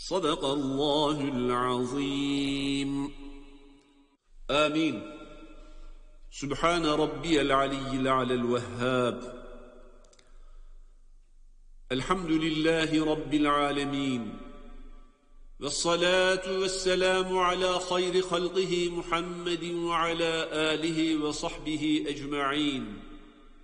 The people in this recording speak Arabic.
صدق الله العظيم. آمين. سبحان ربي العلي الأعلى الوهاب. الحمد لله رب العالمين، والصلاة والسلام على خير خلقه محمد وعلى آله وصحبه أجمعين.